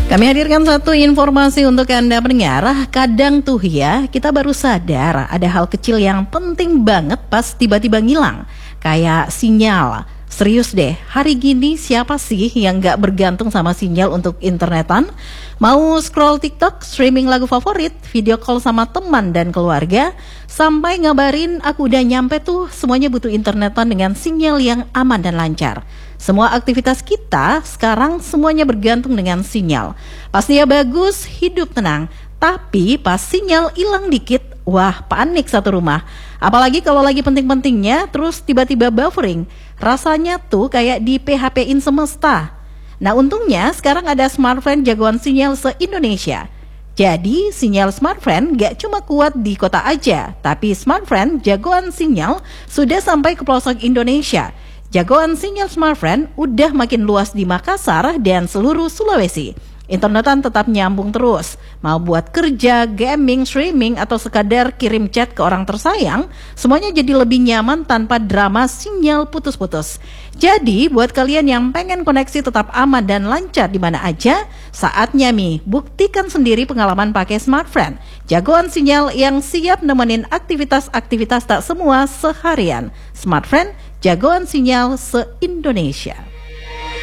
Kami hadirkan satu informasi untuk Anda pendengar. Kadang tuh ya, kita baru sadar ada hal kecil yang penting banget pas tiba-tiba ngilang. Kayak sinyal. Serius deh, hari gini siapa sih yang gak bergantung sama sinyal untuk internetan? Mau scroll TikTok, streaming lagu favorit, video call sama teman dan keluarga, sampai ngabarin aku udah nyampe tuh, semuanya butuh internetan dengan sinyal yang aman dan lancar. Semua aktivitas kita sekarang semuanya bergantung dengan sinyal. Pas dia bagus, hidup tenang. Tapi pas sinyal hilang dikit, wah panik satu rumah. Apalagi kalau lagi penting-pentingnya terus tiba-tiba buffering. Rasanya tuh kayak di PHP-in semesta. Nah untungnya sekarang ada smartphone jagoan sinyal se-Indonesia. Jadi sinyal smartphone gak cuma kuat di kota aja, tapi smartphone jagoan sinyal sudah sampai ke pelosok Indonesia. Jagoan sinyal smartphone udah makin luas di Makassar dan seluruh Sulawesi. Internetan tetap nyambung terus. Mau buat kerja, gaming, streaming, atau sekadar kirim chat ke orang tersayang, semuanya jadi lebih nyaman tanpa drama sinyal putus-putus. Jadi, buat kalian yang pengen koneksi tetap aman dan lancar di mana aja, saatnya buktikan sendiri pengalaman pakai smartphone. Jagoan sinyal yang siap nemenin aktivitas-aktivitas tak semua seharian. Smartphone, jagoan sinyal se-Indonesia.